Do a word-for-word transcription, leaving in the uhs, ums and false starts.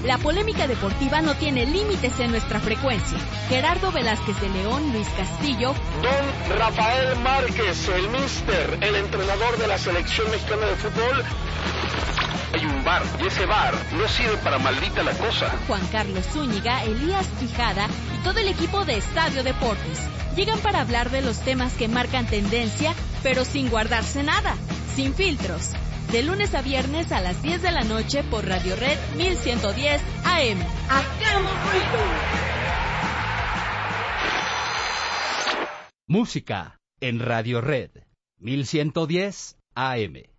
La polémica deportiva no tiene límites en nuestra frecuencia. Gerardo Velázquez de León, Luis Castillo, Don Rafael Márquez, el míster, el entrenador de la selección mexicana de fútbol. Hay un bar, y ese bar no sirve para maldita la cosa. Juan Carlos Zúñiga, Elías Quijada y todo el equipo de Estadio Deportes llegan para hablar de los temas que marcan tendencia, pero sin guardarse nada, sin filtros. De lunes a viernes a las diez de la noche por Radio Red mil ciento diez A M. ¡Hagamos ruido! Música en Radio Red mil ciento diez A M.